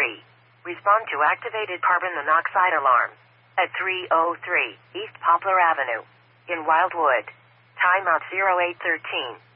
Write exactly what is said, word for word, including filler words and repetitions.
three. Respond to activated carbon monoxide alarm. At three oh three East Poplar Avenue. In Wildwood. Timeout zero eight one three.